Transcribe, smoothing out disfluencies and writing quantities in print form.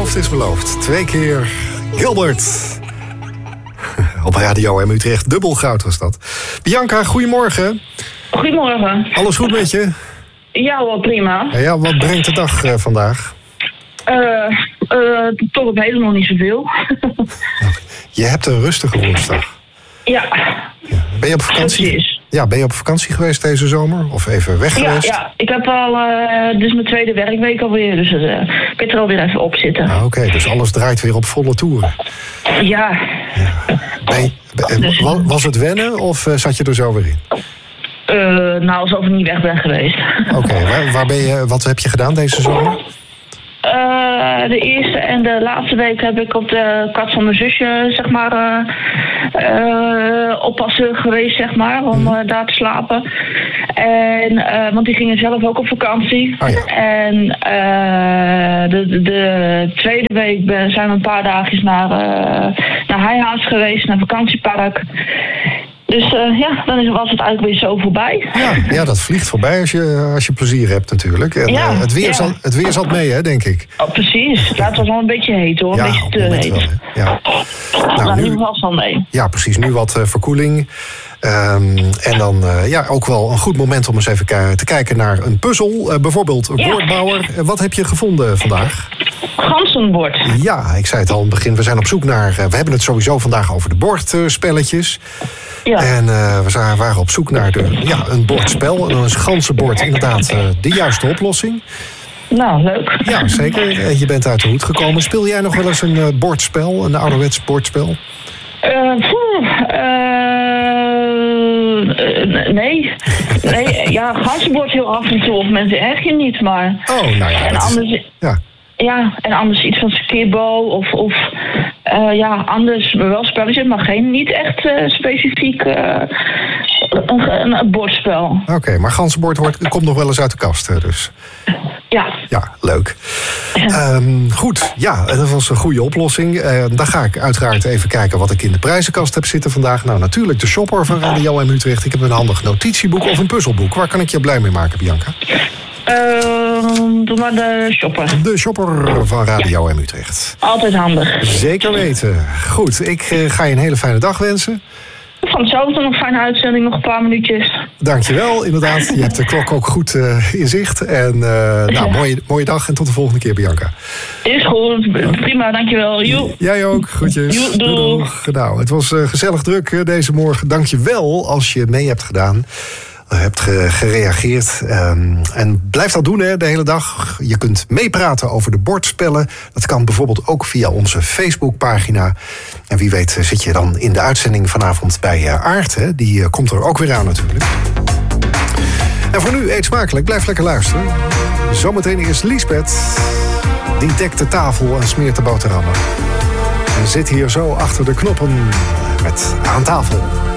Beloofd is beloofd. 2 keer Gilbert. Op Radio M Utrecht. Dubbel goud was dat. Bianca, goedemorgen. Goedemorgen. Alles goed met je? Ja, wel prima. Ja, wat brengt de dag vandaag? Toch op heden nog niet zoveel. Je hebt een rustige woensdag. Ja. Ben je op vakantie? Precies. Ja, ben je op vakantie geweest deze zomer? Of even weg geweest? Ja, ik heb al, dit is mijn tweede werkweek alweer, dus ik kan er alweer even op zitten. Oké, dus alles draait weer op volle toeren. Ja. Was het wennen of zat je er zo weer in? Nou, alsof ik niet weg ben geweest. Oké, waar ben je, wat heb je gedaan deze zomer? De eerste en de laatste week heb ik op de kat van mijn zusje, zeg maar, oppassen geweest, zeg maar, om daar te slapen. En, want die gingen zelf ook op vakantie. Oh ja. En de tweede week zijn we een paar dagjes naar Heihaas geweest, naar vakantiepark. Dus dan was het eigenlijk weer zo voorbij. Ja, dat vliegt voorbij als je plezier hebt natuurlijk. En, het weer zat mee, hè, denk ik. Oh, precies. Ja, het was wel een beetje heet, hoor. Een beetje te heet. Wel, ja. Nou, nu was het mee. Ja, precies. Nu wat verkoeling. En dan ook wel een goed moment om eens even te kijken naar een puzzel. Bijvoorbeeld een bordbouwer. Wat heb je gevonden vandaag? Ganzenbord. Ja, ik zei het al in het begin. We zijn op zoek naar... we hebben het sowieso vandaag over de bordspelletjes. Ja. En we waren op zoek naar een bordspel. En dan is ganzenbord inderdaad de juiste oplossing. Nou, leuk. Ja, zeker. Je bent uit de hoed gekomen. Speel jij nog wel eens een bordspel? Een ouderwets bordspel? Nee. Ja, ganzenbord heel af en toe. Of mensen erg je niet, maar... Oh, nou ja. En anders... Ja, en anders iets van skibbo of anders wel spelletjes, maar niet echt specifiek een bordspel. Oké, maar ganzenbord komt nog wel eens uit de kast, dus. Ja. Ja, leuk. Goed, dat was een goede oplossing. Dan ga ik uiteraard even kijken wat ik in de prijzenkast heb zitten vandaag. Nou, natuurlijk de shopper van Radio M Utrecht. Ik heb een handig notitieboek of een puzzelboek. Waar kan ik je blij mee maken, Bianca? Doe maar de shopper. De shopper van Radio M Utrecht. Altijd handig. Zeker weten. Goed, ik ga je een hele fijne dag wensen. Van hetzelfde, nog een fijne uitzending, nog een paar minuutjes. Dankjewel, inderdaad. Je hebt de klok ook goed in zicht. En mooie dag en tot de volgende keer, Bianca. Is goed, prima, dankjewel. Joe. Jij ook, groetjes. Doeg. Nou, het was gezellig druk deze morgen. Dankjewel als je mee hebt gedaan. Hebt gereageerd. En blijf dat doen de hele dag. Je kunt meepraten over de bordspellen. Dat kan bijvoorbeeld ook via onze Facebookpagina. En wie weet zit je dan in de uitzending vanavond bij Aart. Die komt er ook weer aan natuurlijk. En voor nu, eet smakelijk. Blijf lekker luisteren. Zometeen is Liesbeth. Die dekt de tafel en smeert de boterhammen. En zit hier zo achter de knoppen met Aan Tafel.